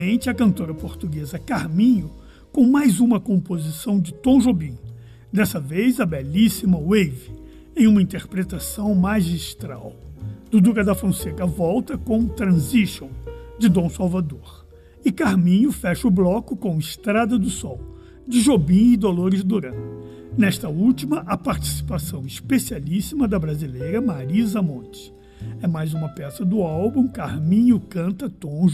A cantora portuguesa Carminho com mais uma composição de Tom Jobim, dessa vez a belíssima Wave, em uma interpretação magistral. Dudu da Fonseca volta com Transition, de Dom Salvador. E Carminho fecha o bloco com Estrada do Sol, de Jobim e Dolores Duran. Nesta última, a participação especialíssima da brasileira Marisa Monte. É mais uma peça do álbum Carminho Canta Tom Jobim.